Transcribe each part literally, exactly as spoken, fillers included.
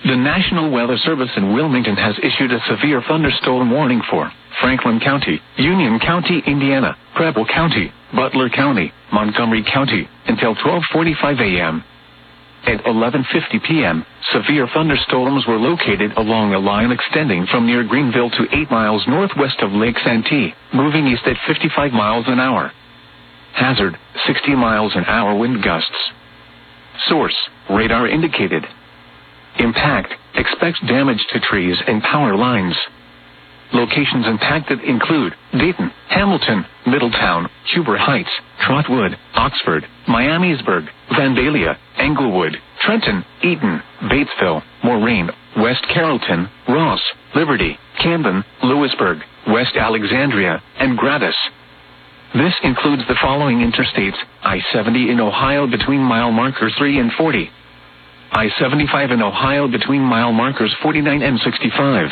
The National Weather Service in Wilmington has issued a severe thunderstorm warning for Franklin County, Union County, Indiana, Preble County, Butler County, Montgomery County, until twelve forty-five a.m. At eleven fifty p.m., severe thunderstorms were located along a line extending from near Greenville to eight miles northwest of Lake Santee, moving east at fifty-five miles an hour. Hazard, sixty miles an hour wind gusts. Source, radar indicated. Impact, expect damage to trees and power lines. Locations impacted include Dayton, Hamilton, Middletown, Huber Heights, Trotwood, Oxford, Miamisburg, Vandalia, Englewood, Trenton, Eaton, Batesville, Moraine, West Carrollton, Ross, Liberty, Camden, Lewisburg, West Alexandria, and Gratis. This includes the following interstates: I seventy in Ohio between mile markers three and forty. I seventy-five in Ohio between mile markers forty-nine and sixty-five.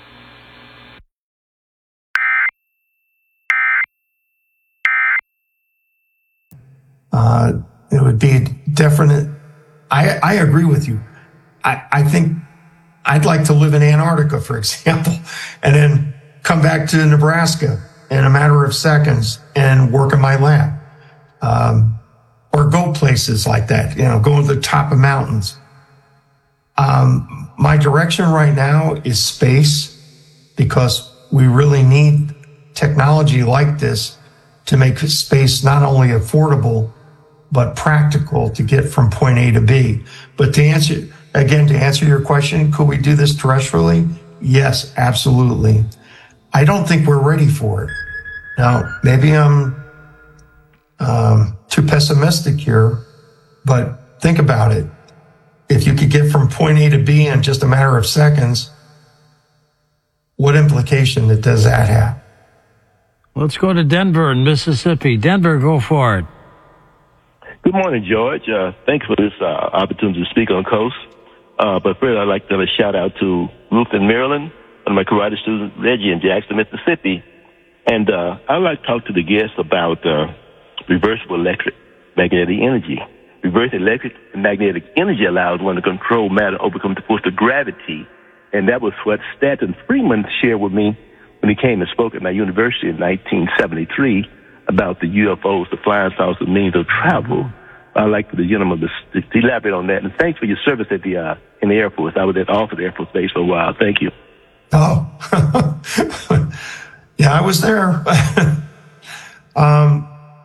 Uh, it would be definite. I, I agree with you. I, I think I'd like to live in Antarctica, for example, and then come back to Nebraska in a matter of seconds and work in my lab. Um, or go places like that, you know, go to the top of mountains. Um, my direction right now is space, because we really need technology like this to make space not only affordable, but practical to get from point A to B. But to answer, again, to answer your question, could we do this terrestrially? Yes, absolutely. I don't think we're ready for it. Now, maybe I'm um, too pessimistic here, but think about it. If you could get from point A to B in just a matter of seconds, what implication does that have? Let's go to Denver in Mississippi. Denver, go for it. Good morning, George. Uh, thanks for this uh, opportunity to speak on Coast. Uh, but first, I'd like to have a shout-out to Ruth in Maryland, one of my karate students, Reggie in Jackson, Mississippi. And uh, I'd like to talk to the guests about uh, reversible electric magnetic energy. Reverse electric and magnetic energy allows one to control matter, overcome the force of gravity. And that was what Stanton Friedman shared with me when he came and spoke at my university in nineteen seventy-three about the U F Os, the flying saucer means of travel. I'd like for the gentleman to, to elaborate on that. And thanks for your service at the uh, in the Air Force. I was at Alford Air Force Base for a while. Thank you. Oh, yeah, I was there. um,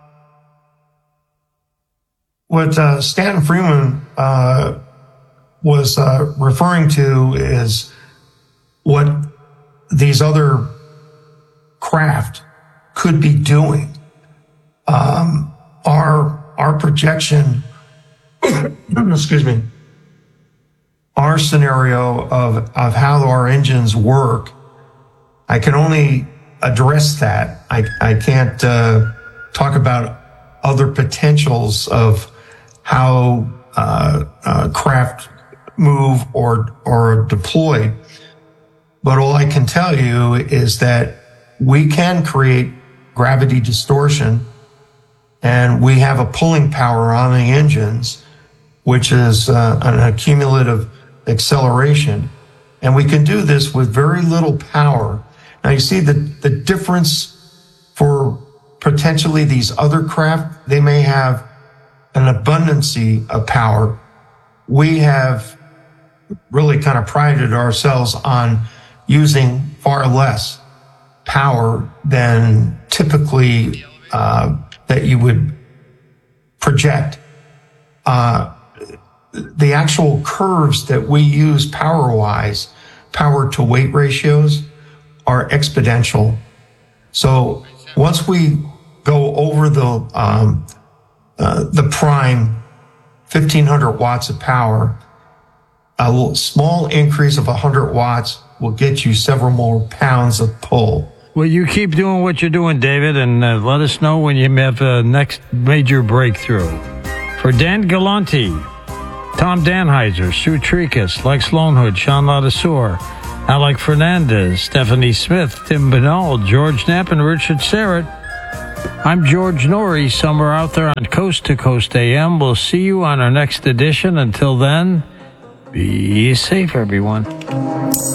what uh, Stanton Friedman uh, was uh, referring to is what these other craft could be doing. Um, our our projection, excuse me, our scenario of of how our engines work, I can only address that. I I can't uh, talk about other potentials of how uh, uh, craft move or or deploy. But all I can tell you is that we can create gravity distortion, and we have a pulling power on the engines, which is uh, an accumulative acceleration. And we can do this with very little power. Now, you see the, the difference for potentially these other craft. They may have an abundancy of power. We have really kind of prided ourselves on using far less power than typically uh, that you would project. Uh, the actual curves that we use power-wise, power to weight ratios, are exponential. So once we go over the um, uh, the prime fifteen hundred watts of power, a little small increase of one hundred watts will get you several more pounds of pull. Well, you keep doing what you're doing, David, and uh, let us know when you have the next major breakthrough. For Dan Galanti, Tom Danheiser, Sue Tricus, Lex Lonehood, Sean Ladassour, Alec Fernandez, Stephanie Smith, Tim Banal, George Knapp, and Richard Serrett. I'm George Norrie, somewhere out there on Coast to Coast A M. We'll see you on our next edition. Until then, Be safe, everyone.